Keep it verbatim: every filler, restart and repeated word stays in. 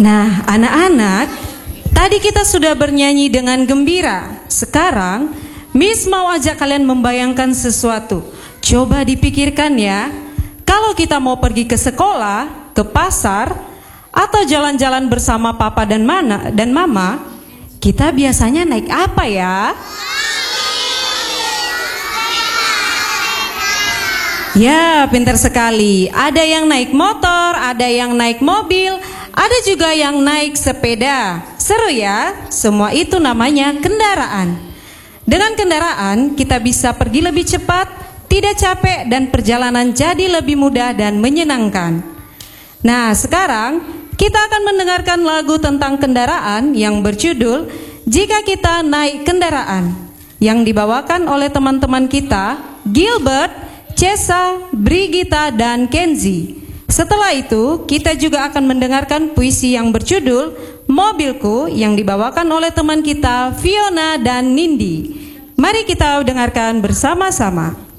Nah, anak-anak, tadi kita sudah bernyanyi dengan gembira. Sekarang, Miss mau ajak kalian membayangkan sesuatu. Coba dipikirkan ya. Kalau kita mau pergi ke sekolah, ke pasar, atau jalan-jalan bersama papa dan mana dan mama, kita biasanya naik apa ya? Ya, pintar sekali. Ada yang naik motor, ada yang naik mobil, ada juga yang naik sepeda. Seru ya? Semua itu namanya kendaraan. Dengan kendaraan, kita bisa pergi lebih cepat, tidak capek, dan perjalanan jadi lebih mudah dan menyenangkan. Nah, sekarang kita akan mendengarkan lagu tentang kendaraan yang berjudul Jika Kita Naik Kendaraan, yang dibawakan oleh teman-teman kita, Gilbert, Cesa, Brigita, dan Kenzi. Setelah itu, kita juga akan mendengarkan puisi yang berjudul Mobilku yang dibawakan oleh teman kita, Fiona dan Nindi. Mari kita dengarkan bersama-sama.